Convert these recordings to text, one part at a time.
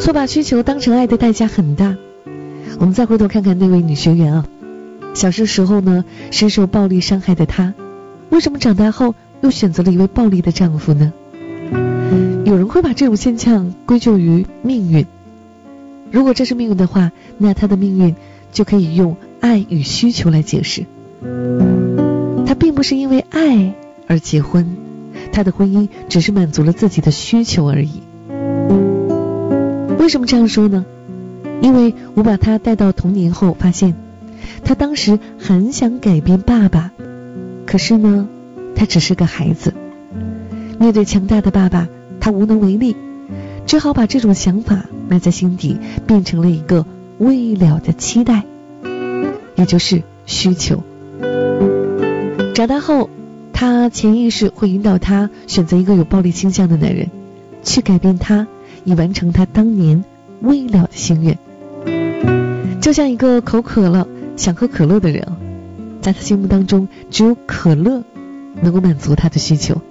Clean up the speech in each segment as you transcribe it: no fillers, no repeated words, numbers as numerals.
错把需求当成爱的代价很大。我们再回头看看那位女学员啊，小时候呢，深受暴力伤害的她，为什么长大后又选择了一位暴力的丈夫呢？有人会把这种现象归咎于命运。如果这是命运的话，那她的命运就可以用爱与需求来解释。她并不是因为爱而结婚，她的婚姻只是满足了自己的需求而已。为什么这样说呢？因为我把她带到童年后，发现她当时很想改变爸爸，可是呢，她只是个孩子。面对强大的爸爸，她无能为力，只好把这种想法埋在心底，变成了一个未了的期待，也就是需求。长大后，她潜意识会引导她选择一个有暴力倾向的男人，去改变他，以完成她当年未了的心愿。就像一个口渴了想喝可乐的人，在他心目当中只有可乐能够满足他的需求。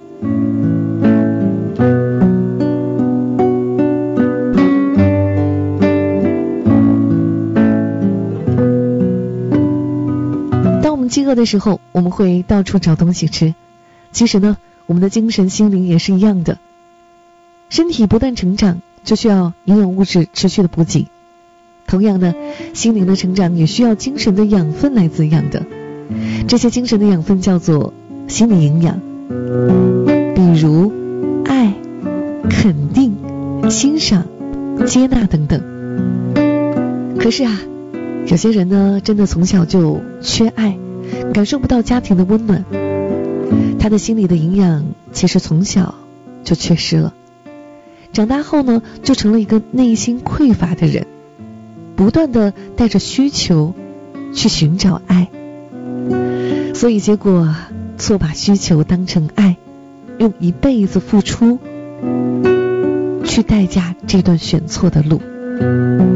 当我们饥饿的时候，我们会到处找东西吃。其实呢，我们的精神心灵也是一样的。身体不断成长，就需要营养物质持续的补给。同样的，心灵的成长也需要精神的养分来滋养的。这些精神的养分叫做心理营养，比如爱、肯定、欣赏、接纳等等。可是啊，有些人呢，真的从小就缺爱，感受不到家庭的温暖，他的心理的营养其实从小就缺失了。长大后呢，就成了一个内心匮乏的人，不断的带着需求去寻找爱，所以结果错把需求当成爱，用一辈子付出去代价这段选错的路。